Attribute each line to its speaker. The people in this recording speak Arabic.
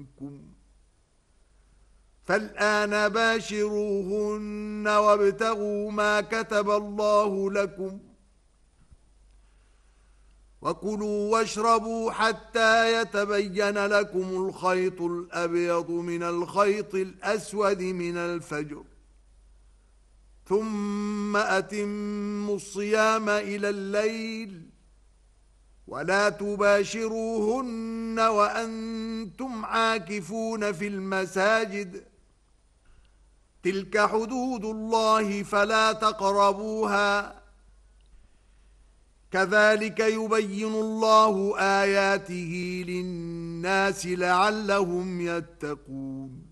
Speaker 1: فالآن باشروهن وابتغوا ما كتب الله لكم وكلوا واشربوا حتى يتبين لكم الخيط الأبيض من الخيط الأسود من الفجر ثم أتموا الصيام إلى الليل ولا تباشروهن وأنتم عاكفون في المساجد تلك حدود الله فلا تقربوها كذلك يبين الله آياته للناس لعلهم يتقون